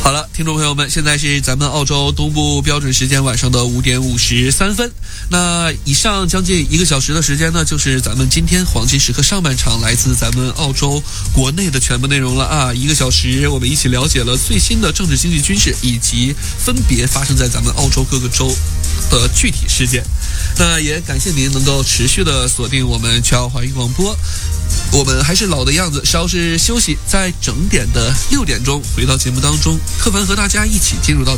好了，听众朋友们，现在是咱们澳洲东部标准时间晚上的5点53分。那以上将近1个小时的时间呢，就是咱们今天黄金时刻上半场来自咱们澳洲国内的全部内容了啊！1个小时，我们一起了解了最新的政治、经济、军事以及分别发生在咱们澳洲各个州的具体事件。那也感谢您能够持续的锁定我们全澳华语广播。我们还是老的样子，稍事休息，在整点的6点钟回到节目当中，柯凡和大家一起进入到